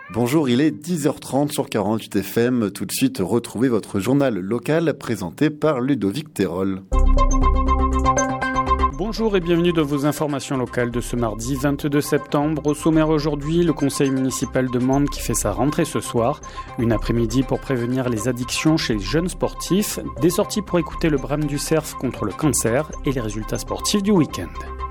Bonjour, il est 10h30 sur 48 FM. Tout de suite, retrouvez votre journal local présenté par Ludovic Terol. Bonjour et bienvenue dans vos informations locales de ce mardi 22 septembre. Au sommaire aujourd'hui, le conseil municipal de Mende qui fait sa rentrée ce soir. Une après-midi pour prévenir les addictions chez les jeunes sportifs. Des sorties pour écouter le brame du cerf contre le cancer et les résultats sportifs du week-end.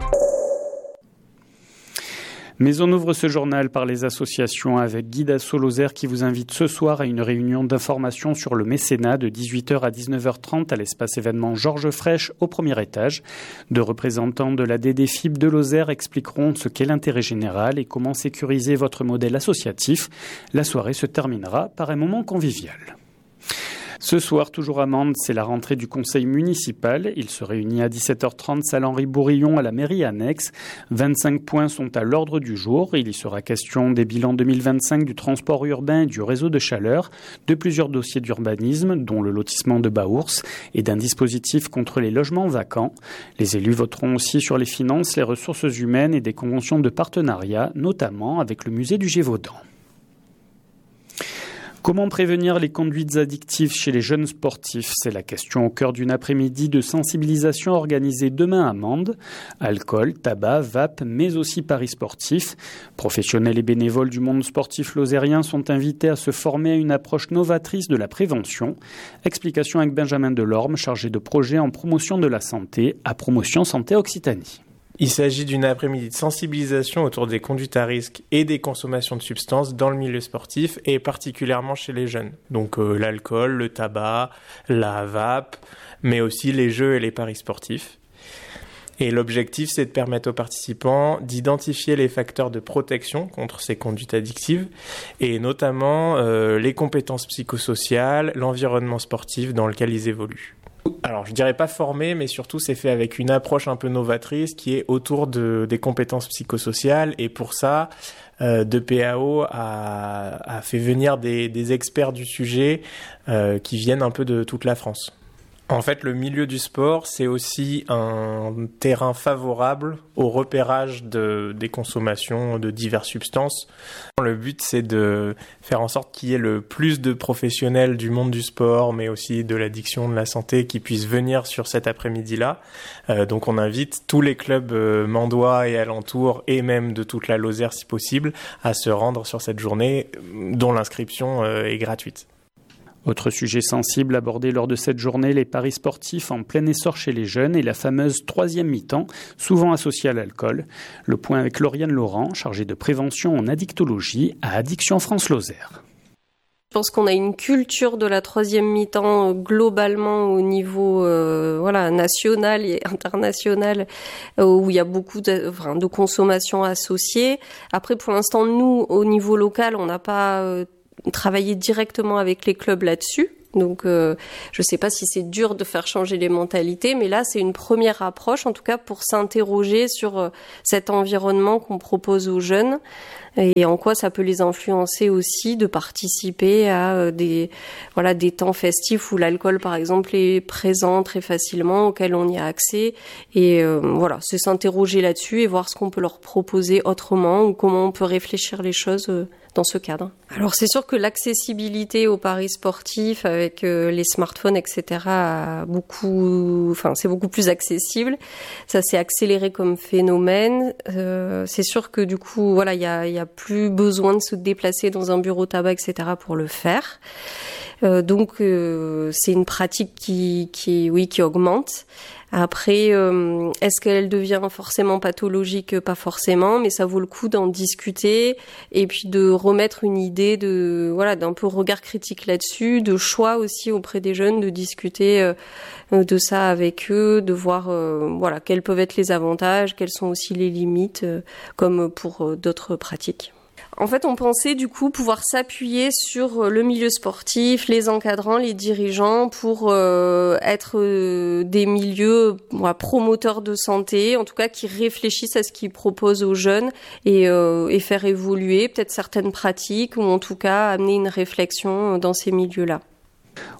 Mais on ouvre ce journal par les associations avec Guide Asso Lozère qui vous invite ce soir à une réunion d'information sur le mécénat de 18h à 19h30 à l'espace événement Georges Frêche au premier étage. Deux représentants de la DDFIB de Lozère expliqueront ce qu'est l'intérêt général et comment sécuriser votre modèle associatif. La soirée se terminera par un moment convivial. Ce soir, toujours à Mende, c'est la rentrée du conseil municipal. Il se réunit à 17h30 salle Henri Bourillon à la mairie annexe. 25 points sont à l'ordre du jour. Il y sera question des bilans 2025 du transport urbain et du réseau de chaleur, de plusieurs dossiers d'urbanisme, dont le lotissement de Baours, et d'un dispositif contre les logements vacants. Les élus voteront aussi sur les finances, les ressources humaines et des conventions de partenariat, notamment avec le musée du Gévaudan. Comment prévenir les conduites addictives chez les jeunes sportifs ? C'est la question au cœur d'une après-midi de sensibilisation organisée demain à Mende. Alcool, tabac, vape, mais aussi paris sportifs. Professionnels et bénévoles du monde sportif lozérien sont invités à se former à une approche novatrice de la prévention. Explication avec Benjamin Delorme, chargé de projet en promotion de la santé à Promotion Santé Occitanie. Il s'agit d'une après-midi de sensibilisation autour des conduites à risque et des consommations de substances dans le milieu sportif et particulièrement chez les jeunes. Donc l'alcool, le tabac, la vape, mais aussi les jeux et les paris sportifs. Et l'objectif, c'est de permettre aux participants d'identifier les facteurs de protection contre ces conduites addictives et notamment les compétences psychosociales, l'environnement sportif dans lequel ils évoluent. Alors, je dirais pas formé, mais surtout, c'est fait avec une approche un peu novatrice qui est autour des compétences psychosociales. Et pour ça, DPAO a fait venir des experts du sujet qui viennent un peu de toute la France. En fait, le milieu du sport, c'est aussi un terrain favorable au repérage des consommations de diverses substances. Le but, c'est de faire en sorte qu'il y ait le plus de professionnels du monde du sport, mais aussi de l'addiction, de la santé, qui puissent venir sur cet après-midi-là. Donc, on invite tous les clubs mendois et alentours, et même de toute la Lozère, si possible, à se rendre sur cette journée, dont l'inscription est gratuite. Autre sujet sensible abordé lors de cette journée, les paris sportifs en plein essor chez les jeunes et la fameuse troisième mi-temps, souvent associée à l'alcool. Le point avec Lauriane Laurent, chargée de prévention en addictologie à Addiction France Lozère. Je pense qu'on a une culture de la troisième mi-temps globalement au niveau national et international où il y a beaucoup de consommation associée. Après, pour l'instant, nous, au niveau local, on n'a pas travailler directement avec les clubs là-dessus. Donc, je sais pas si c'est dur de faire changer les mentalités, mais là, c'est une première approche, en tout cas, pour s'interroger sur cet environnement qu'on propose aux jeunes et en quoi ça peut les influencer aussi de participer à des temps festifs où l'alcool, par exemple, est présent très facilement, auquel on y a accès. Et c'est s'interroger là-dessus et voir ce qu'on peut leur proposer autrement ou comment on peut réfléchir les choses dans ce cadre. Alors c'est sûr que l'accessibilité aux paris sportifs avec les smartphones, etc., c'est beaucoup plus accessible. Ça s'est accéléré comme phénomène. C'est sûr que du coup, il y a plus besoin de se déplacer dans un bureau tabac, etc., pour le faire. Donc c'est une pratique qui augmente. Après, est-ce qu'elle devient forcément pathologique ? Pas forcément, mais ça vaut le coup d'en discuter et puis de remettre une idée d'un peu regard critique là-dessus, de choix aussi auprès des jeunes, de discuter de ça avec eux, de voir quels peuvent être les avantages, quelles sont aussi les limites, comme pour d'autres pratiques. En fait, on pensait du coup pouvoir s'appuyer sur le milieu sportif, les encadrants, les dirigeants pour être des milieux promoteurs de santé, en tout cas qui réfléchissent à ce qu'ils proposent aux jeunes et faire évoluer peut-être certaines pratiques ou en tout cas amener une réflexion dans ces milieux-là.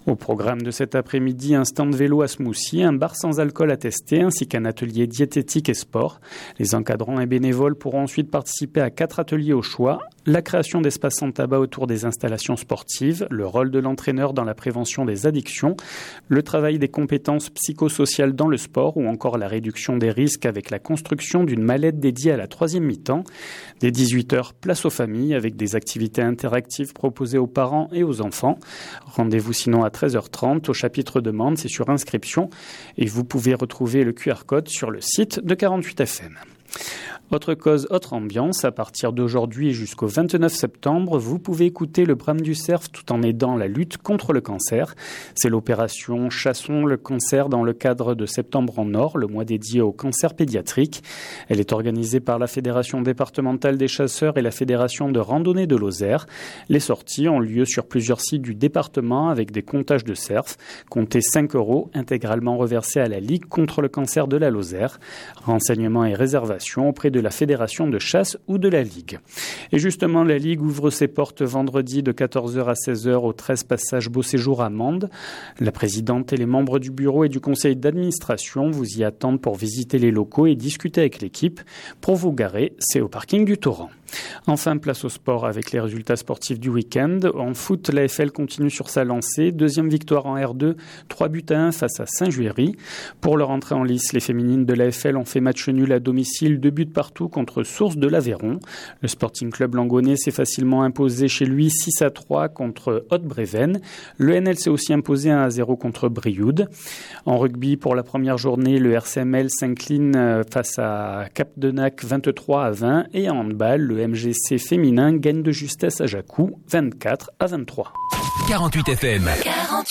Au programme de cet après-midi, un stand vélo à Smoussy, un bar sans alcool à tester, ainsi qu'un atelier diététique et sport. Les encadrants et bénévoles pourront ensuite participer à 4 ateliers au choix. La création d'espaces sans tabac autour des installations sportives, le rôle de l'entraîneur dans la prévention des addictions, le travail des compétences psychosociales dans le sport ou encore la réduction des risques avec la construction d'une mallette dédiée à la 3e mi-temps. Dès 18h, place aux familles avec des activités interactives proposées aux parents et aux enfants. Rendez-vous sinon à 13h30 au chapitre demande, c'est sur inscription et vous pouvez retrouver le QR code sur le site de 48FM. Autre cause, autre ambiance, à partir d'aujourd'hui et jusqu'au 29 septembre, vous pouvez écouter le Brame du Cerf tout en aidant la lutte contre le cancer. C'est l'opération Chassons le cancer dans le cadre de Septembre en Or, le mois dédié au cancer pédiatrique. Elle est organisée par la Fédération départementale des chasseurs et la Fédération de randonnée de Lozère. Les sorties ont lieu sur plusieurs sites du département avec des comptages de cerfs. Comptez 5 € intégralement reversés à la Ligue contre le cancer de la Lozère. Renseignements et réservations auprès de la Fédération de chasse ou de la Ligue. Et justement, la Ligue ouvre ses portes vendredi de 14h à 16h au 13 passage Beau Séjour à Mende. La présidente et les membres du bureau et du conseil d'administration vous y attendent pour visiter les locaux et discuter avec l'équipe. Pour vous garer, c'est au parking du Torrent. Enfin, place au sport avec les résultats sportifs du week-end. En foot, l'AFL continue sur sa lancée. 2e victoire en R2, 3-1 face à Saint-Juéry. Pour leur entrée en lice, les féminines de l'AFL ont fait match nul à domicile, 2 buts partout contre Source de l'Aveyron. Le Sporting Club Langonais s'est facilement imposé chez lui 6-3 contre Haute-Bréven. Le NL s'est aussi imposé 1-0 contre Brioude. En rugby, pour la première journée, le RCML s'incline face à Cap-Denac 23-20 et en handball, le MGC féminin gagne de justesse à Jacou 24-23. 48 FM.